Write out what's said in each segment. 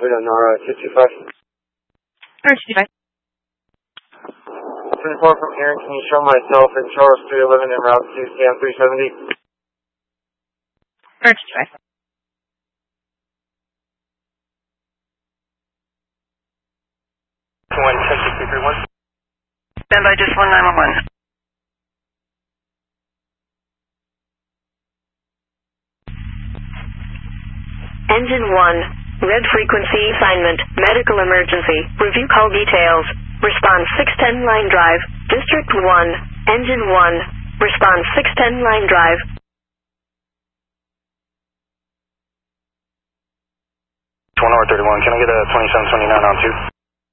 Nara 225. Nara 225. 24 from here, can you show myself in Charles 311 and route to Stan 370? Nara 225. Stand by just 1911. Engine 1, red frequency assignment, medical emergency, review call details, response 610 line drive, District 1, Engine 1, response 610 line drive. 1R31, can I get a 2729 on 2?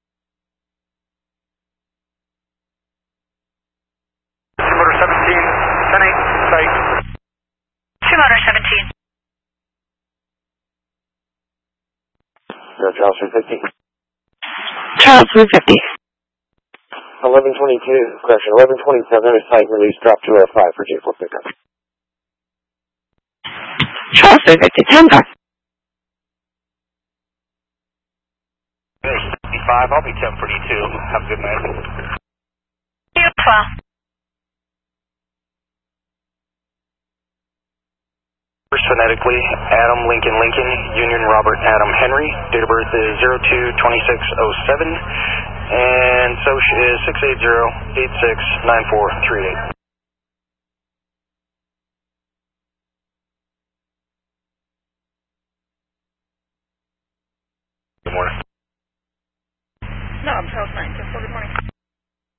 Motor 17, 10-8, site. 2 motor 17. Charles 350. Charles 350. 1122, correction, 1127, site release, drop 205 for J4 pickup. Charles 350, 10 car. Hey, 55, I'll be 10 for you too. Have a good night. Beautiful. Phonetically, Adam Lincoln Lincoln, Union Robert Adam Henry. Date of birth is 02-2607, and SOCH is 680-869438. Good morning. No, I'm Charles 9.